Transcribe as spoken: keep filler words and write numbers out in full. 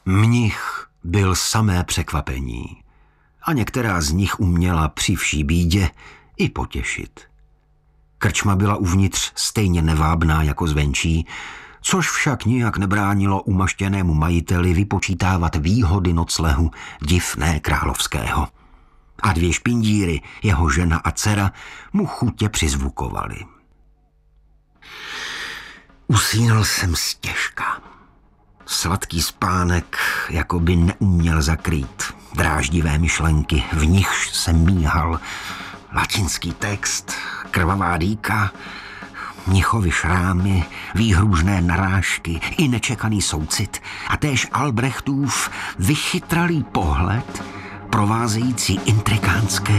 Mnich byl samé překvapení a některá z nich uměla při vší bídě i potěšit. Krčma byla uvnitř stejně nevábná jako zvenčí, což však nijak nebránilo umaštěnému majiteli vypočítávat výhody noclehu divné královského. A dvě špindíry, jeho žena a dcera, mu chutě přizvukovali. Usínal jsem stěžka. Sladký spánek jako by neuměl zakrýt dráždivé myšlenky, v nichž se míhal latinský text, krvavá dýka, mnichovy šrámy, výhružné narážky i nečekaný soucit a též Albrechtův vychytralý pohled provázející intrikánské